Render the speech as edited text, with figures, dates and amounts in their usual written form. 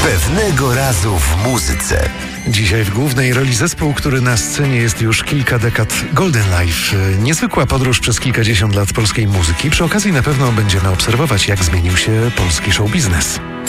Pewnego razu w muzyce. Dzisiaj w głównej roli zespół, który na scenie jest już kilka dekad, Golden Life. Niezwykła podróż przez kilkadziesiąt lat polskiej muzyki. Przy okazji na pewno będziemy obserwować, jak zmienił się polski show biznes.